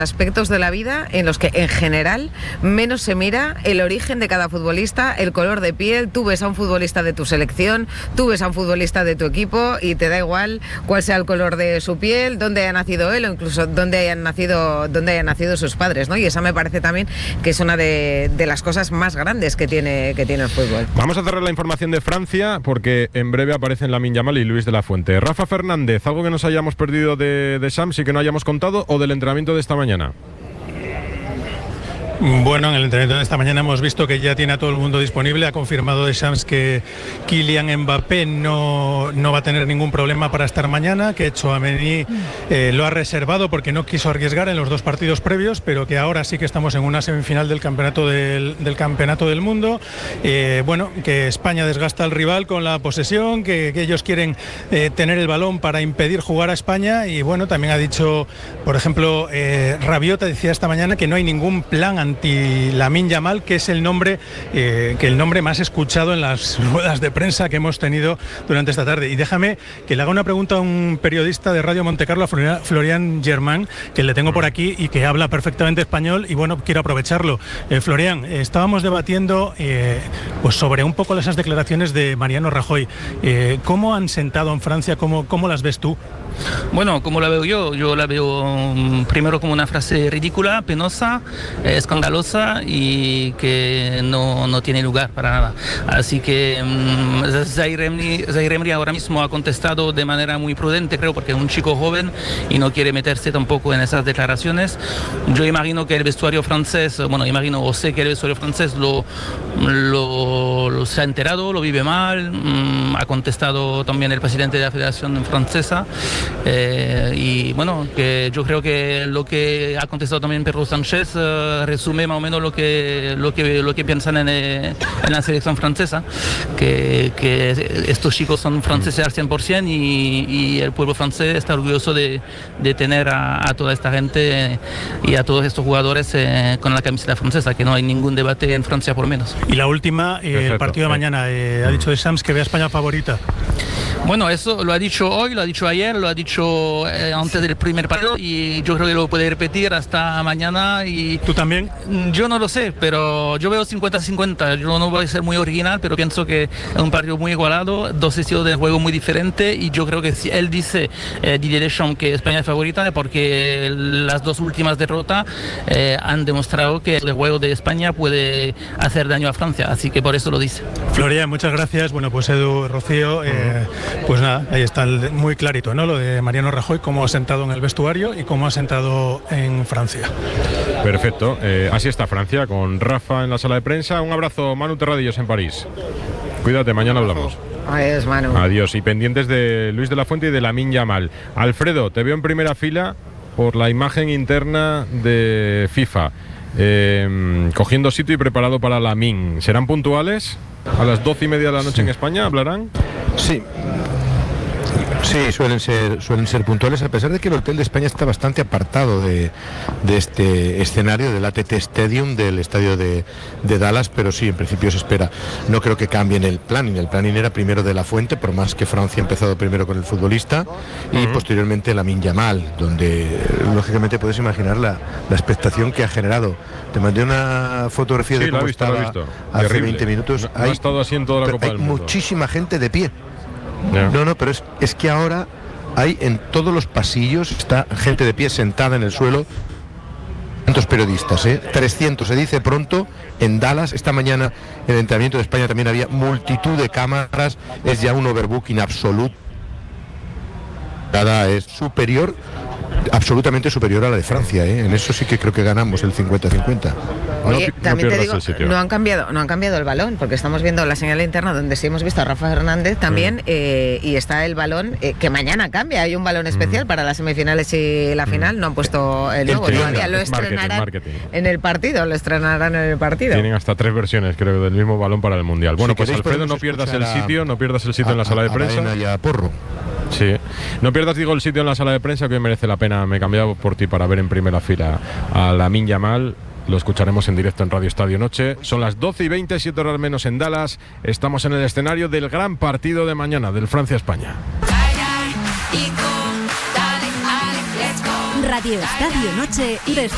aspectos de la vida en los que en general menos se mira el origen de cada futbolista, el color de piel. Tú ves a un futbolista de tu selección, tú ves a un futbolista de tu equipo y te da igual cuál sea el color de su piel, dónde haya nacido él o incluso dónde hayan nacido sus padres, ¿no? Y esa me parece también que es una de las cosas más grandes que tiene el fútbol. Vamos a cerrar la información de Francia porque en breve aparecen Lamine Yamal y Luis de la Fuente. Rafa Fernández, ¿algo que nos hayamos perdido de Shams y que no hayamos contado o del entrenamiento de esta mañana? Bueno, en el entrenamiento de esta mañana hemos visto que ya tiene a todo el mundo disponible. Ha confirmado Deschamps que Kylian Mbappé no va a tener ningún problema para estar mañana, que Tchouaméni lo ha reservado porque no quiso arriesgar en los dos partidos previos, pero que ahora sí que estamos en una semifinal del campeonato del mundo. Bueno, que España desgasta al rival con la posesión, que ellos quieren tener el balón para impedir jugar a España. Y bueno, también ha dicho, por ejemplo, Rabiot decía esta mañana que no hay ningún plan anti-Lamine Yamal, que es el nombre más escuchado en las ruedas de prensa que hemos tenido durante esta tarde. Y déjame que le haga una pregunta a un periodista de Radio Montecarlo, a Florian Germán, que le tengo por aquí y que habla perfectamente español, y bueno, quiero aprovecharlo. Florian, estábamos debatiendo pues sobre un poco esas declaraciones de Mariano Rajoy. ¿Cómo han sentado en Francia? ¿Cómo las ves tú? Bueno, como la veo yo la veo primero como una frase ridícula, penosa, escandalosa y que no tiene lugar para nada. Así que Zaïre Emery ahora mismo ha contestado de manera muy prudente, creo, porque es un chico joven y no quiere meterse tampoco en esas declaraciones. Yo imagino que el vestuario francés, o sé que el vestuario francés lo se ha enterado, lo vive mal. Ha contestado también el presidente de la Federación Francesa. Y bueno, que yo creo que lo que ha contestado también Pedro Sánchez resume más o menos lo que piensan en la selección francesa, que estos chicos son franceses al 100% y el pueblo francés está orgulloso de tener a toda esta gente y a todos estos jugadores con la camiseta francesa, que no hay ningún debate en Francia por menos. Y la última, el partido de mañana, ha dicho Deschamps que ve a España favorita. Bueno, eso lo ha dicho hoy, lo ha dicho ayer, lo ha dicho antes del primer partido y yo creo que lo puede repetir hasta mañana. Y ¿tú también? Yo no lo sé, pero yo veo 50-50. Yo no voy a ser muy original, pero pienso que es un partido muy igualado, dos estilos de juego muy diferentes y yo creo que si él dice, Didier Deschamps, que España es favorita, porque las dos últimas derrotas han demostrado que el juego de España puede hacer daño a Francia, así que por eso lo dice. Florian, muchas gracias. Bueno, pues Edu, Rocío, pues nada, ahí está muy clarito, ¿no? Lo de Mariano Rajoy, cómo ha sentado en el vestuario y cómo ha sentado en Francia. Perfecto, así está Francia, con Rafa en la sala de prensa. Un abrazo, Manu Terradillos en París. Cuídate, mañana hablamos. Adiós, Manu. Adiós, y pendientes de Luis de la Fuente y de Lamine Yamal. Alfredo, te veo en primera fila por la imagen interna de FIFA, cogiendo sitio y preparado para Lamine. ¿Serán puntuales? ¿A las 12:30 de la noche en España hablarán? Sí, suelen ser puntuales, a pesar de que el hotel de España está bastante apartado de este escenario del AT&T Stadium, del estadio de Dallas, pero sí, en principio se espera. No creo que cambien el planning. El planning era primero de la Fuente, por más que Francia ha empezado primero con el futbolista, y posteriormente Lamine Yamal, donde lógicamente puedes imaginar la expectación que ha generado. Te mandé una fotografía de cómo estaba hace terrible. 20 minutos. No ha estado así en toda la Copa del Mundo. Hay muchísima gente de pie. No, pero es que ahora hay en todos los pasillos, está gente de pie sentada en el suelo. 300 periodistas, 300 se dice pronto. En Dallas, esta mañana en el entrenamiento de España también había multitud de cámaras. Es ya un overbooking absoluto. Cada es superior, absolutamente superior a la de Francia, En eso sí que creo que ganamos el 50-50. Oye, también te digo, no han cambiado el balón, porque estamos viendo la señal interna donde sí hemos visto a Rafa Hernández también, y está el balón que mañana cambia. Hay un balón especial para las semifinales y la final. No han puesto el nuevo todavía. Lo estrenarán en el partido. Tienen hasta 3 versiones, creo, del mismo balón para el Mundial. Bueno, pues Alfredo, no pierdas el sitio en la sala de prensa. Sí, no pierdas, el sitio en la sala de prensa, que hoy merece la pena. Me he cambiado por ti para ver en primera fila a Lamine Yamal. Lo escucharemos en directo en Radio Estadio Noche. Son las 12:20, 7 horas menos en Dallas. Estamos en el escenario del gran partido de mañana, del Francia-España. Radio Estadio Noche.